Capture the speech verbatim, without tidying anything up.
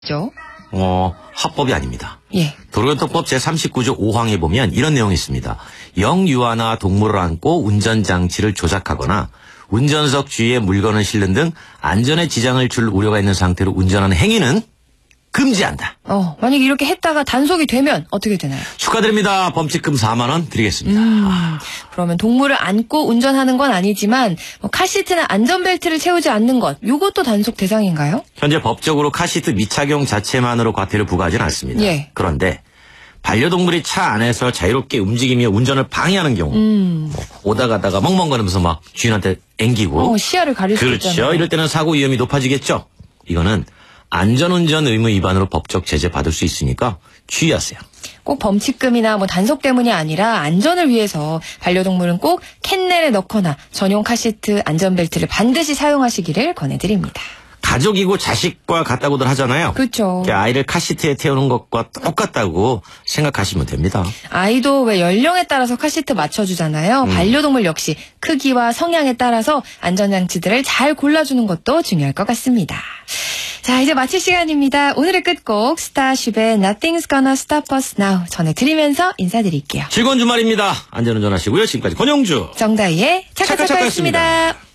죠? 어, 합법이 아닙니다. 예. 도로교통법 제삼십구 조 오 항에 보면 이런 내용이 있습니다. 영유아나 동물을 안고 운전장치를 조작하거나 운전석 주위에 물건을 실는 등 안전에 지장을 줄 우려가 있는 상태로 운전하는 행위는 금지한다. 어, 만약에 이렇게 했다가 단속이 되면 어떻게 되나요? 축하드립니다. 범칙금 사만 원 드리겠습니다. 음, 그러면 동물을 안고 운전하는 건 아니지만 뭐 카시트나 안전벨트를 채우지 않는 것, 요것도 단속 대상인가요? 현재 법적으로 카시트 미착용 자체만으로 과태료 부과하지는 않습니다. 예. 그런데 반려동물이 차 안에서 자유롭게 움직이며 운전을 방해하는 경우 음. 뭐 오다 가다가 멍멍거리면서 막 주인한테 앵기고 어, 시야를 가릴 수 그렇죠. 있잖아요. 이럴 때는 사고 위험이 높아지겠죠. 이거는 안전운전 의무 위반으로 법적 제재 받을 수 있으니까 주의하세요. 꼭 범칙금이나 뭐 단속 때문이 아니라 안전을 위해서 반려동물은 꼭 캔넬에 넣거나 전용 카시트 안전벨트를 반드시 사용하시기를 권해드립니다. 가족이고 자식과 같다고들 하잖아요. 그렇죠. 아이를 카시트에 태우는 것과 똑같다고 생각하시면 됩니다. 아이도 왜 연령에 따라서 카시트 맞춰주잖아요. 음. 반려동물 역시 크기와 성향에 따라서 안전장치들을 잘 골라주는 것도 중요할 것 같습니다. 자, 이제 마칠 시간입니다. 오늘의 끝곡 스타쉽의 Nothing's Gonna Stop Us Now 전해드리면서 인사드릴게요. 즐거운 주말입니다. 안전운전 하시고요. 지금까지 권영주 정다희의 착각착각했습니다. 착각착각했습니다.